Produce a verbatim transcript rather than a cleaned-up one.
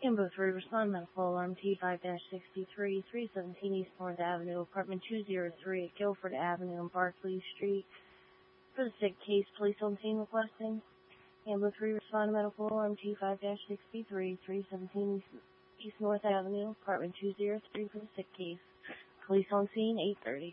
Ambo three, respond medical alarm T five sixty-three, three seventeen East North Avenue, apartment two oh three at Guilford Avenue and Barclay Street. For the sick case, police on scene requesting. Ambo three, respond medical alarm T five sixty-three, three seventeen East North Avenue, apartment two oh three for the sick case. Police on scene, eight thirty.